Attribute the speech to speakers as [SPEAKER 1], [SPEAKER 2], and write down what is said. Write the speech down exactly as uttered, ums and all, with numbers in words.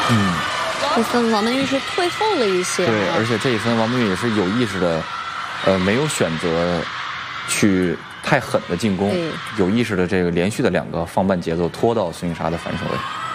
[SPEAKER 1] 嗯，
[SPEAKER 2] 这分王曼玉是退后了一些、啊。
[SPEAKER 1] 对，而且这一分王曼玉也是有意识的，呃，没有选择去太狠的进攻，有意识的这个连续的两个放慢节奏，拖到孙颖莎的反手位。